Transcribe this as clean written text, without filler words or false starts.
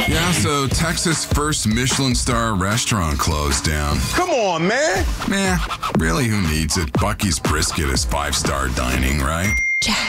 Yeah, so Texas' first Michelin star restaurant closed down. Come on, man. Meh, really, who needs it? Bucky's Brisket is 5-star dining, right?